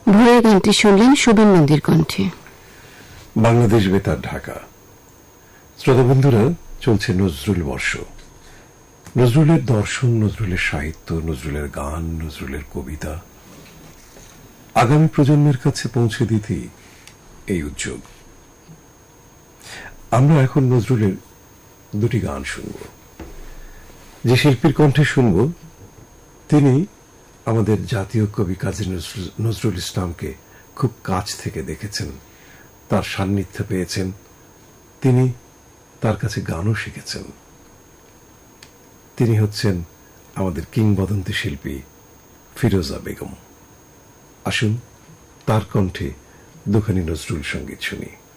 ভোরের গানটি শুনলেন শুভেন নন্দীর কণ্ঠে। বাংলাদেশ বেতার, ঢাকা। শ্রোতা বন্ধুরা, চলছে নজরুল বর্ষ। নজরুলের দর্শন, নজরুলের সাহিত্য, নজরুলের গান, নজরুলের কবিতা আগামী প্রজন্মের কাছে পৌঁছে দিতেই এই উদ্যোগ। আমরা এখন নজরুলের দুটি গান শুনব। যে শিল্পীর কণ্ঠে শুনব তিনি আমাদের জাতীয় কবি কাজী নজরুল ইসলামকে খুব কাছ থেকে দেখেছেন, তার সান্নিধ্য পেয়েছেন, তিনি তার কাছে গানও শিখেছেন। তিনি হচ্ছেন আমাদের কিংবদন্তি শিল্পী ফিরোজা বেগম। আসুন তার কণ্ঠে দুখানি নজরুল সঙ্গীত শুনি।